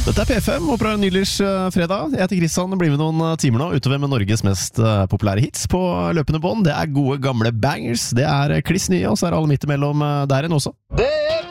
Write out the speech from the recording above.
Dette P5, Opera Nylers fredag. Jeg heter Kristian, blir med noen timer nå utover med Norges mest populære hits på løpende bånd. Det gode gamle bangers, det kliss nye, og så alle midt imellom der enn også. Det